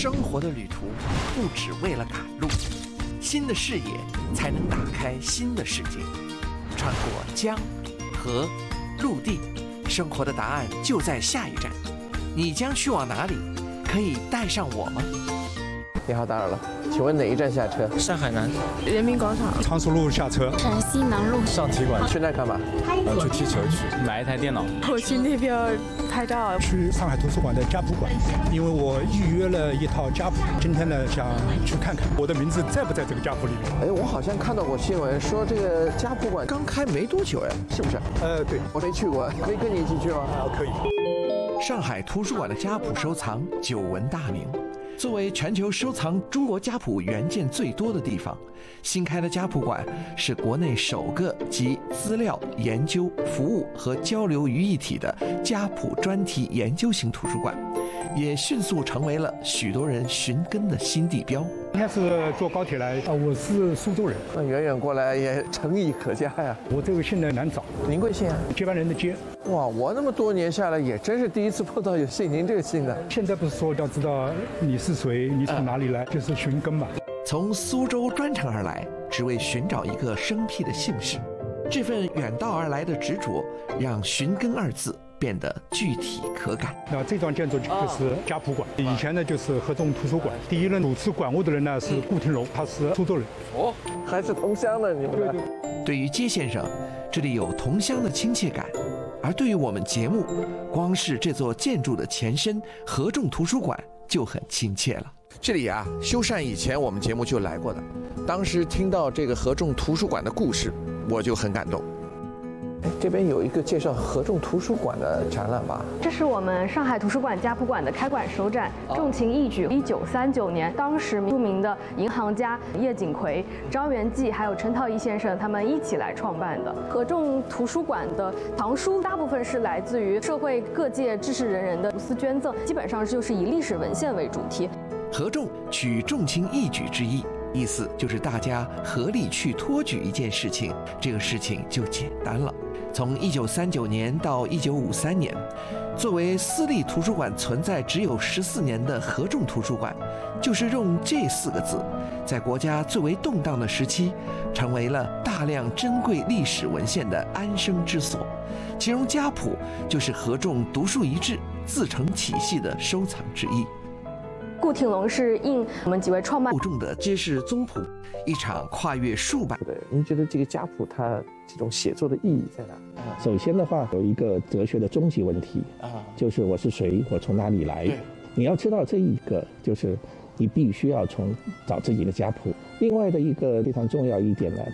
生活的旅途不只为了赶路，新的视野才能打开新的世界。穿过江、河、陆地，生活的答案就在下一站。你将去往哪里？可以带上我吗？ 你好，打扰了，请问哪一站下车？ 上海南人民广场、 常熟路下车。 陕西南路上体馆。 去那干嘛？ 去踢球去，买一台电脑。 我去那边拍照。 去上海图书馆的家谱馆，因为我预约了一套家谱，今天呢想去看看我的名字在不在这个家谱里面。 哎，我好像看到过新闻说这个家谱馆刚开没多久，哎，是不是？ 对， 我没去过，可以跟你一起去吗？ 可以。 上海图书馆的家谱收藏久闻大名。作为全球收藏中国家谱原件最多的地方，新开的家谱馆是国内首个集资料、研究、服务和交流于一体的家谱专题研究型图书馆，也迅速成为了许多人寻根的新地标。 应该是坐高铁来，我是苏州人， 那远远过来也诚意可嘉呀。 我这个姓呢难找， 您贵姓啊？ 接班人的接。 哇，我那么多年下来，也真是第一次碰到有姓您这个姓的。 现在不是说要知道你是谁，你从哪里来，就是寻根嘛。 从苏州专程而来，只为寻找一个生僻的姓氏。这份远道而来的执着，让寻根二字变得具体可感。 那这幢建筑就是家谱馆，以前呢就是合众图书馆。第一任主持馆务的人呢是顾廷龙，他是苏州人。 哦，还是同乡的你们。 对。 对于接先生，这里有同乡的亲切感；而对于我们节目，光是这座建筑的前身合众图书馆就很亲切了。这里啊，修缮以前我们节目就来过的，当时听到这个合众图书馆的故事，我就很感动。 这边有一个介绍合众图书馆的展览吧？ 这是我们上海图书馆家谱馆的开馆首展，重情义举。1939年，当时著名的银行家叶锦葵、张元济还有陈陶一先生他们一起来创办的。合众图书馆的藏书大部分是来自于社会各界知识人的无私捐赠，基本上就是以历史文献为主题。 合众取重情义举之意，意思就是大家合力去托举一件事情，这个事情就简单了。从1939年到1953年，作为私立图书馆存在只有14年的合众图书馆，就是用这4个字，在国家最为动荡的时期，成为了大量珍贵历史文献的安身之所。其中家谱就是合众独树一帜、自成体系的收藏之一。 顾廷龙是应我们几位创办众的揭示宗谱，一场跨越数百。 对，您觉得这个家谱它这种写作的意义在哪？ 首先的话，有一个哲学的终极问题就是我是谁，我从哪里来。你要知道这一个，就是你必须要找自己的家谱。另外的一个非常重要一点呢，